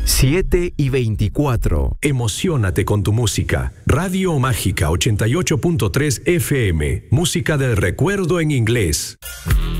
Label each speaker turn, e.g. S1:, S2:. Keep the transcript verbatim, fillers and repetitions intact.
S1: siete y veinticuatro.
S2: Emociónate con tu música. Radio Mágica ochenta y ocho punto tres F M. Música del recuerdo en inglés.